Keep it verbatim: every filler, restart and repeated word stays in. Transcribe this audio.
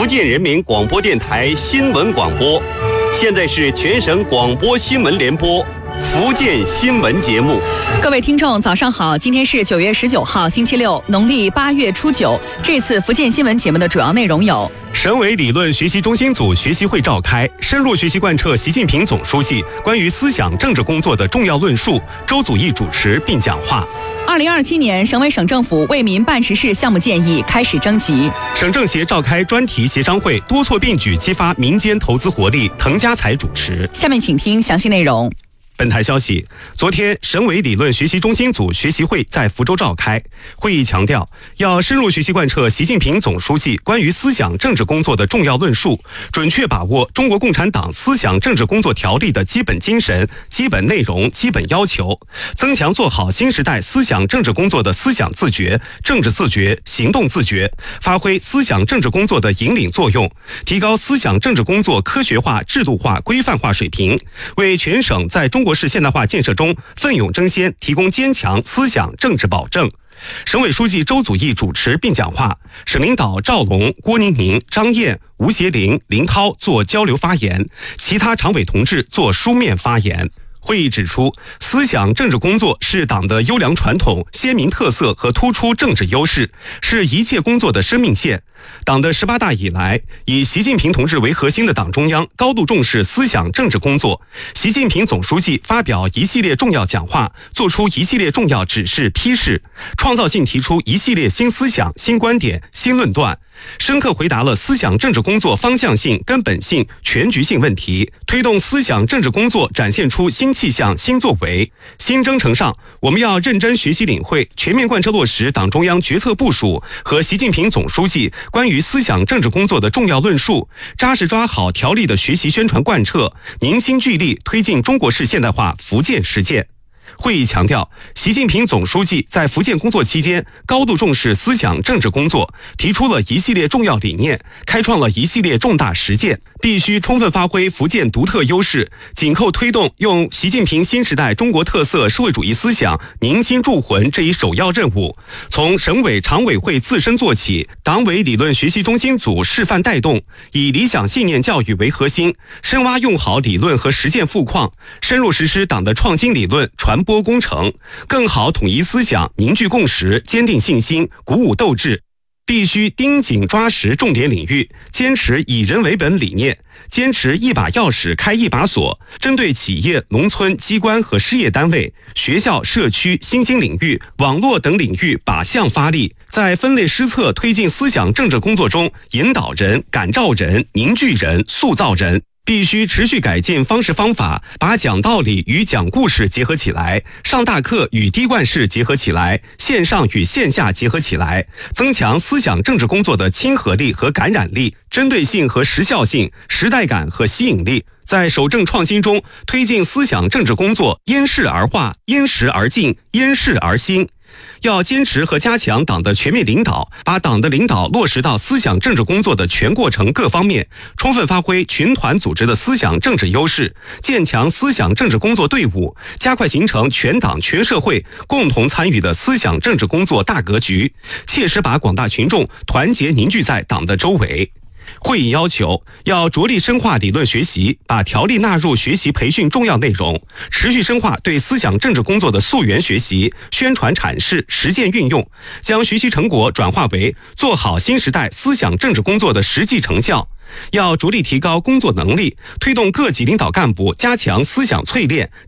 建人民广播电台新闻广播，现在是全省广播新闻联播福建新闻节目。 各位听众早上好，今天是九月十九号星期六，农历八月初九。这次福建新闻节目的主要内容有： 省委理论学习中心组学习会召开，深入学习贯彻习近平总书记关于思想政治工作的重要论述，周祖义主持并讲话。 二零二七年省委省政府为民办实事项目建议开始征集。 省政协召开专题协商会，多措并举激发民间投资活力，滕家才主持。 下面请听详细内容。 本台消息，昨天省委理论学习中心组学习会在福州召开。会议强调，要深入学习贯彻习近平总书记关于思想政治工作的重要论述，准确把握中国共产党思想政治工作条例的基本精神、基本内容、基本要求，增强做好新时代思想政治工作的思想自觉、政治自觉、行动自觉，发挥思想政治工作的引领作用，提高思想政治工作科学化、制度化、规范化水平，为全省在中国国式现代化建设中奋勇争先提供坚强思想政治保证。省委书记周祖义主持并讲话，省领导赵龙、郭宁宁、张燕、吴协林、林涛做交流发言，其他常委同志做书面发言。会议指出，思想政治工作是党的优良传统、鲜明特色和突出政治优势，是一切工作的生命线。党的十八大以来，以习近平同志为核心的党中央高度重视思想政治工作。习近平总书记发表一系列重要讲话，作出一系列重要指示批示，创造性提出一系列新思想、新观点、新论断，深刻回答了思想政治工作方向性、根本性、全局性问题，推动思想政治工作展现出新气象、新作为。新征程上，我们要认真学习领会，全面贯彻落实党中央决策部署和习近平总书记关于思想政治工作的重要论述，扎实抓好条例的学习宣传贯彻，凝心聚力推进中国式现代化福建实践。会议强调，习近平总书记在福建工作期间高度重视思想政治工作，提出了一系列重要理念，开创了一系列重大实践，必须充分发挥福建独特优势，紧扣推动用习近平新时代中国特色社会主义思想凝心铸魂这一首要任务，从省委常委会自身做起，党委理论学习中心组示范带动，以理想信念教育为核心，深挖用好理论和实践富矿，深入实施党的创新理论传播工程，更好统一思想，凝聚共识，坚定信心，鼓舞斗志。必须盯紧抓实重点领域，坚持以人为本理念，坚持一把钥匙开一把锁，针对企业、农村、机关和事业单位、学校、社区、新兴领域、网络等领域靶向发力，在分类施策推进思想政治工作中引导人、感召人、凝聚人、塑造人。必须持续改进方式方法，把讲道理与讲故事结合起来，上大课与滴灌式结合起来，线上与线下结合起来，增强思想政治工作的亲和力和感染力、针对性和时效性、时代感和吸引力。在守正创新中推进思想政治工作因势而化、因时而进、因势而兴。要坚持和加强党的全面领导，把党的领导落实到思想政治工作的全过程各方面，充分发挥群团组织的思想政治优势，建强思想政治工作队伍，加快形成全党全社会共同参与的思想政治工作大格局，切实把广大群众团结凝聚在党的周围。会议要求，要着力深化理论学习，把条例纳入学习培训重要内容，持续深化对思想政治工作的溯源学习、宣传阐释、实践运用，将学习成果转化为做好新时代思想政治工作的实际成效。要着力提高工作能力，推动各级领导干部加强思想淬炼，